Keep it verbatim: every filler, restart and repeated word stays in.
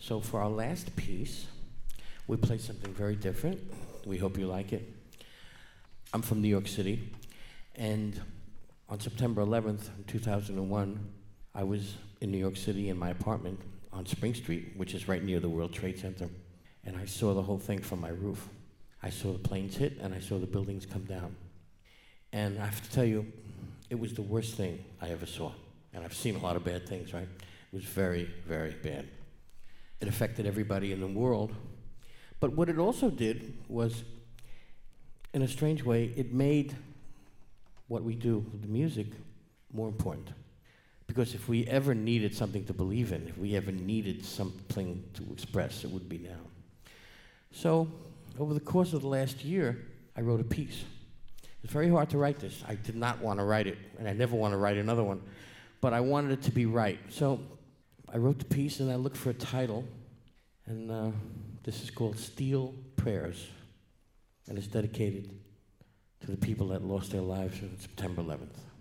So for our last piece, we play something very different. We hope you like it. I'm from New York City, and on September eleventh, two thousand one, I was in New York City in my apartment on Spring Street, which is right near the World Trade Center, and I saw the whole thing from my roof. I saw the planes hit, and I saw the buildings come down. And I have to tell you, it was the worst thing I ever saw. And I've seen a lot of bad things, right? It was very, very bad. It affected everybody in the world. But what it also did was, in a strange way, it made what we do with the music more important. Because if we ever needed something to believe in, if we ever needed something to express, it would be now. So, over the course of the last year, I wrote a piece. It's very hard to write this. I did not want to write it, and I never want to write another one. But I wanted it to be right. So, I wrote the piece, and I looked for a title. And uh, this is called Steel Prayers. And it's dedicated to the people that lost their lives on September eleventh.